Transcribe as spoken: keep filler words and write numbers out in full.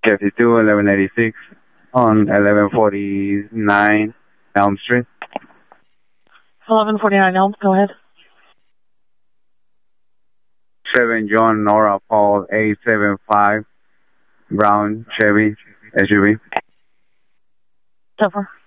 fifty-two, eleven eighty-six on eleven forty-nine Elm Street. eleven forty-nine Elm, go ahead. seven John Nora Paul eight seven five Brown Chevy S U V. Over.